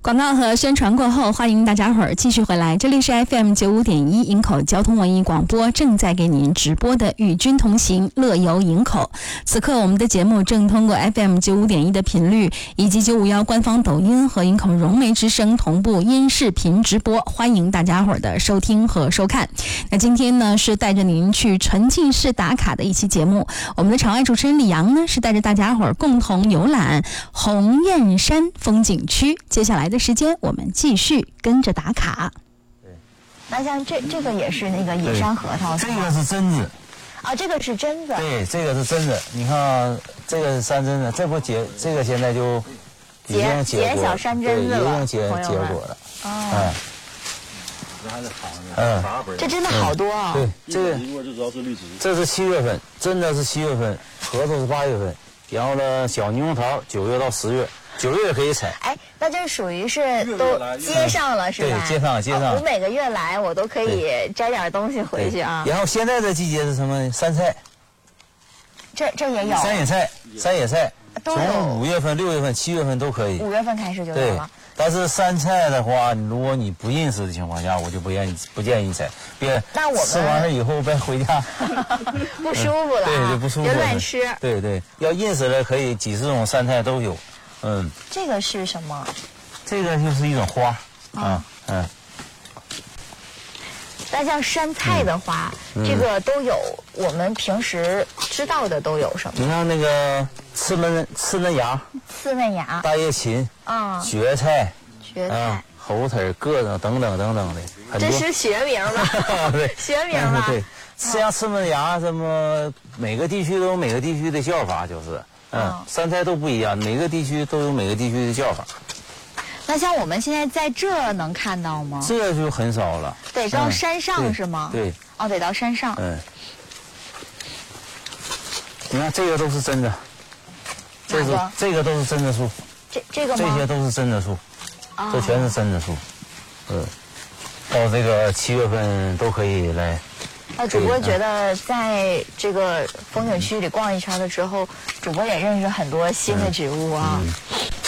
广告和宣传过后，欢迎大家伙儿继续回来。这里是 FM95.1营口交通文艺广播，正在给您直播的《与君同行，乐游营口》。此刻我们的节目正通过 FM95.1的频率，以及951官方抖音和营口融媒之声同步音视频直播，欢迎大家伙儿的收听和收看。那今天呢是带着您去沉浸式打卡的一期节目，我们的场外主持人李阳呢是带着大家伙儿共同游览鸿雁山风景区。接下来的时间，我们继续跟着打卡。 那像这个也是那个野山核桃， 这个是榛子啊，这个是榛子。 对，这个是榛子。你看这个是山榛子，这不结，这个现在就已经结小山榛子了， 已经结果了。 哦。这真的好多啊！ 对，这个这是7月份，真的是7月份，核桃是8月份，然后呢，小猕猴桃9月到10月，9月可以采。 哎，那这属于是都接上了是吧？ 对，接上了。 我每个月来，我都可以摘点东西回去啊。 然后现在的季节是什么？山菜。 这也有。 山野菜，从5月份、6月份、7月份都可以。 5月份开始就有了。 但是山菜的话，如果你不认识的情况下，我就不建议采，别吃完了以后别回家不舒服了， 对，不舒服， 别乱吃。 对，要认识的可以几十种山菜都有。 这个是什么？ 这个就是一种花那像山菜的话，这个都有，我们平时知道的都有什么？ 你看那个刺嫩芽、大叶芹蕨菜、猴腿、疙瘩等等的， 这是学名吗？ 对， 学名吗？ 对，像刺嫩芽什么，每个地区都有每个地区的叫法，就是山菜都不一样，每个地区都有每个地区的叫法。 那像我们现在在这能看到吗？ 这就很少了， 得到山上是吗？ 对， 得到山上。 你看这个都是榛子，这个都是榛子树， 这个吗？ 这些都是榛子树，这全是榛子树。到这个7月份都可以来。 主播觉得在这个风景区里逛一圈了之后，主播也认识很多新的植物啊。